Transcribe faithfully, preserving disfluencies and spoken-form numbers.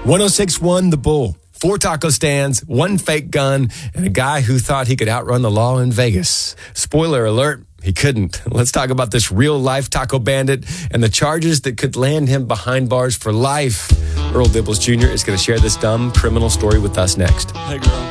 one oh six point one The Bull. Four taco stands, one fake gun, and a guy who thought he could outrun the law in Vegas. Spoiler alert, he couldn't. Let's talk about this real-life taco bandit and the charges that could land him behind bars for life. Earl Dibbles Junior is going to share this dumb criminal story with us next. Hey, girl.